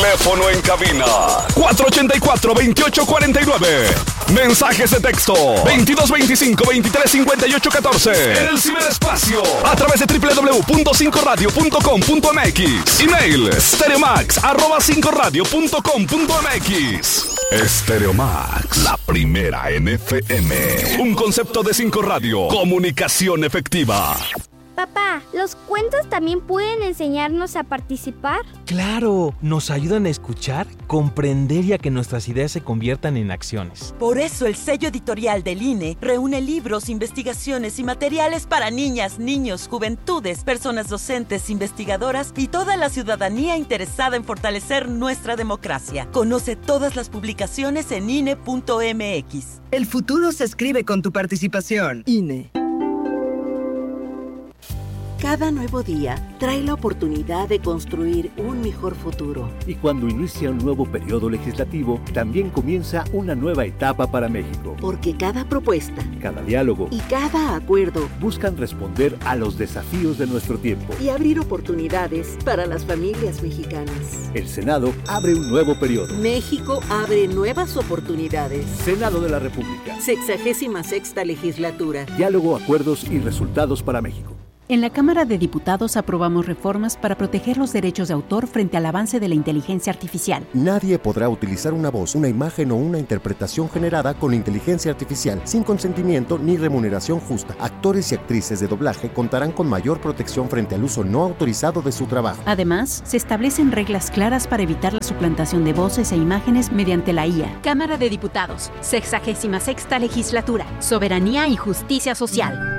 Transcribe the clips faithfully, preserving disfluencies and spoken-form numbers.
Teléfono en cabina cuatro ochenta y cuatro, veintiocho cuarenta y nueve. Mensajes de texto veintidós veinticinco, veintitrés cincuenta y ocho catorce. En el ciberespacio a través de doble u doble u doble u punto cinco radio punto com punto m x. Email stereomax arroba cinco radio punto com punto m x. Stereomax, la primera en F M. Un concepto de Cinco Radio. Comunicación efectiva. Papá, ¿los cuentos también pueden enseñarnos a participar? ¡Claro! Nos ayudan a escuchar, comprender y a que nuestras ideas se conviertan en acciones. Por eso el sello editorial del I N E reúne libros, investigaciones y materiales para niñas, niños, juventudes, personas docentes, investigadoras y toda la ciudadanía interesada en fortalecer nuestra democracia. Conoce todas las publicaciones en I N E punto m x. El futuro se escribe con tu participación. I N E. Cada nuevo día trae la oportunidad de construir un mejor futuro. Y cuando inicia un nuevo periodo legislativo, también comienza una nueva etapa para México. Porque cada propuesta, cada diálogo y cada acuerdo buscan responder a los desafíos de nuestro tiempo y abrir oportunidades para las familias mexicanas. El Senado abre un nuevo periodo. México abre nuevas oportunidades. Senado de la República. Sexagésima sexta legislatura. Diálogo, acuerdos y resultados para México. En la Cámara de Diputados aprobamos reformas para proteger los derechos de autor frente al avance de la inteligencia artificial. Nadie podrá utilizar una voz, una imagen o una interpretación generada con inteligencia artificial sin consentimiento ni remuneración justa. Actores y actrices de doblaje contarán con mayor protección frente al uso no autorizado de su trabajo. Además, se establecen reglas claras para evitar la suplantación de voces e imágenes mediante la I A. Cámara de Diputados, sexagésima sexta legislatura, soberanía y justicia social.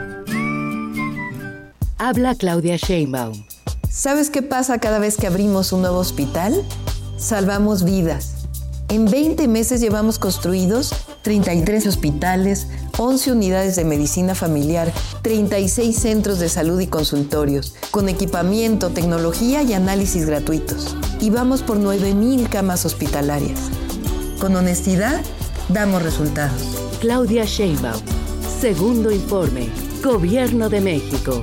Habla Claudia Sheinbaum. ¿Sabes qué pasa cada vez que abrimos un nuevo hospital? Salvamos vidas. En veinte meses llevamos construidos treinta y tres hospitales, once unidades de medicina familiar, treinta y seis centros de salud y consultorios, con equipamiento, tecnología y análisis gratuitos. Y vamos por nueve mil camas hospitalarias. Con honestidad, damos resultados. Claudia Sheinbaum. Segundo informe. Gobierno de México.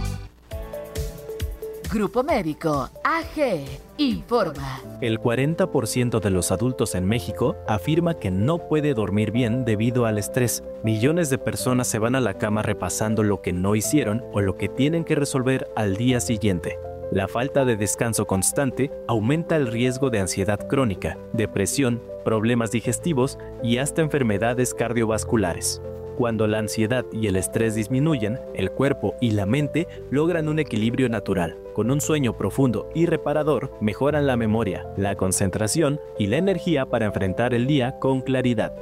Grupo Médico A G informa. El cuarenta por ciento de los adultos en México afirma que no puede dormir bien debido al estrés. Millones de personas se van a la cama repasando lo que no hicieron o lo que tienen que resolver al día siguiente. La falta de descanso constante aumenta el riesgo de ansiedad crónica, depresión, problemas digestivos y hasta enfermedades cardiovasculares. Cuando la ansiedad y el estrés disminuyen, el cuerpo y la mente logran un equilibrio natural. Con un sueño profundo y reparador, mejoran la memoria, la concentración y la energía para enfrentar el día con claridad.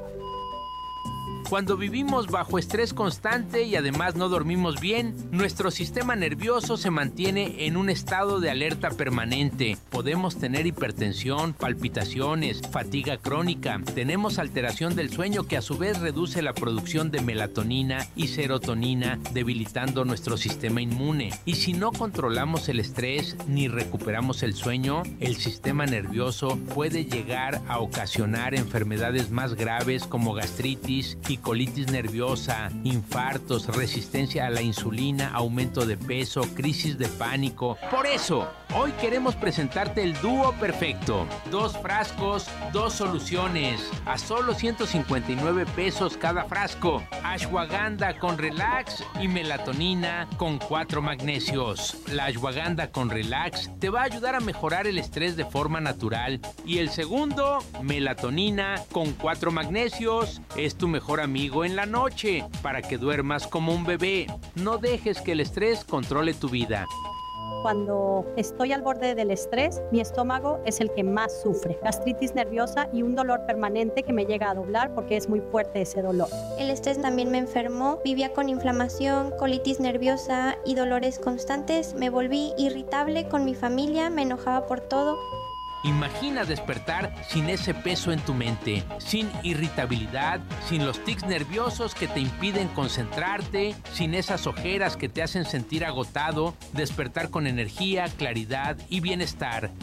Cuando vivimos bajo estrés constante y además no dormimos bien, nuestro sistema nervioso se mantiene en un estado de alerta permanente. Podemos tener hipertensión, palpitaciones, fatiga crónica. Tenemos alteración del sueño que a su vez reduce la producción de melatonina y serotonina, debilitando nuestro sistema inmune. Y si no controlamos el estrés ni recuperamos el sueño, el sistema nervioso puede llegar a ocasionar enfermedades más graves como gastritis y colitis nerviosa, infartos, resistencia a la insulina, aumento de peso, crisis de pánico. Por eso, hoy queremos presentarte el dúo perfecto. Dos frascos, dos soluciones, a solo ciento cincuenta y nueve pesos cada frasco. Ashwagandha con Relax y melatonina con cuatro magnesios. La Ashwagandha con Relax te va a ayudar a mejorar el estrés de forma natural. Y el segundo, melatonina con cuatro magnesios, es tu mejor amigo en la noche para que duermas como un bebé. No dejes que el estrés controle tu vida. Cuando estoy al borde del estrés, mi estómago es el que más sufre. Gastritis nerviosa y un dolor permanente que me llega a doblar porque es muy fuerte ese dolor. El estrés también me enfermó. Vivía con inflamación, colitis nerviosa y dolores constantes. Me volví irritable con mi familia, me enojaba por todo. Imagina despertar sin ese peso en tu mente, sin irritabilidad, sin los tics nerviosos que te impiden concentrarte, sin esas ojeras que te hacen sentir agotado, despertar con energía, claridad y bienestar.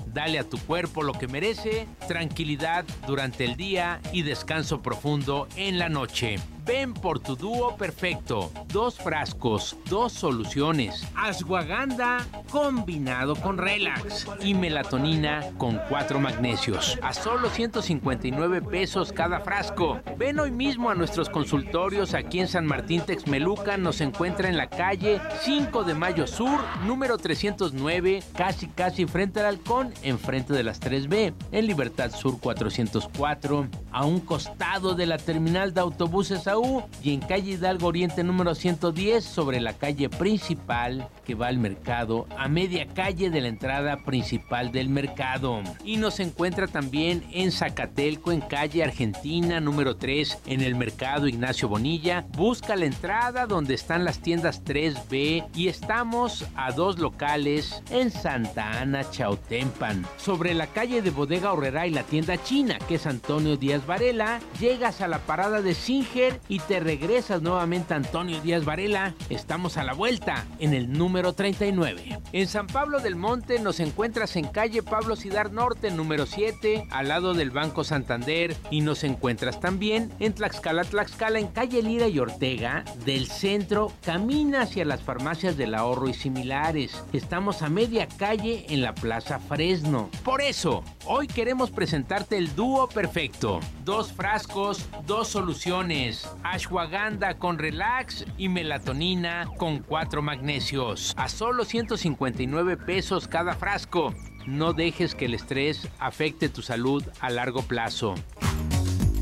Dale a tu cuerpo lo que merece, tranquilidad durante el día y descanso profundo en la noche. Ven por tu dúo perfecto. Dos frascos, dos soluciones. Ashwagandha combinado con Relax y melatonina con cuatro magnesios. A solo ciento cincuenta y nueve pesos cada frasco. Ven hoy mismo a nuestros consultorios aquí en San Martín Texmelucan. Nos encuentra en la calle cinco de Mayo Sur, número trescientos nueve, casi casi frente al Halcón, enfrente de las tres B. En Libertad Sur cuatrocientos cuatro, a un costado de la terminal de autobuses A U, y en calle Hidalgo Oriente número ciento diez, sobre la calle principal que va al mercado, a media calle de la entrada principal del mercado. Y nos encuentra también en Zacatelco, en calle Argentina número tres, en el mercado Ignacio Bonilla. Busca la entrada donde están las tiendas tres B, y estamos a dos locales en Santa Ana, Chautempan. Sobre la calle de Bodega Aurrerá y la tienda china, que es Antonio Díaz Varela, llegas a la parada de Singer y te regresas nuevamente a Antonio Díaz Varela. Estamos a la vuelta en el número treinta y nueve. En San Pablo del Monte nos encuentras en calle Pablo Cidar Norte número siete, al lado del Banco Santander, y nos encuentras también en Tlaxcala, Tlaxcala, en calle Lira y Ortega del centro. Camina hacia las farmacias del Ahorro y similares. Estamos a media calle en la Plaza Fresno. Por eso, hoy queremos presentarte el dúo perfecto. Dos frascos, dos soluciones. Ashwagandha con Relax y melatonina con cuatro magnesios. A solo ciento cincuenta y nueve pesos cada frasco. No dejes que el estrés afecte tu salud a largo plazo.